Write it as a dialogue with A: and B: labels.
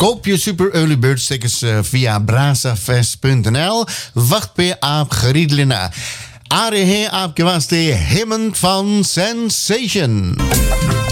A: Koop je Super Early Bird stickers via brazafest.nl. Wacht bij aap geriedlina. Are he aapje was de Hemmend van Sensation.